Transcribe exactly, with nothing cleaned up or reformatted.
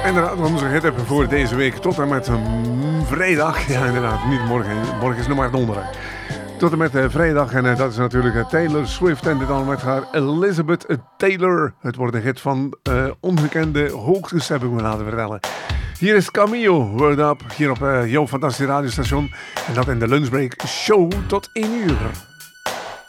Inderdaad, onze hit hebben voor deze week tot en met um, vrijdag. Ja, inderdaad, niet morgen. Morgen is nog maar donderdag. Tot en met uh, vrijdag. En uh, dat is natuurlijk uh, Taylor Swift. En dit dan met haar Elizabeth Taylor. Het wordt een hit van uh, ongekende hoogtes, heb ik me laten vertellen. Hier is Camille, Word Up. Hier op uh, jouw fantastische radiostation. En dat in de lunchbreak show tot één uur.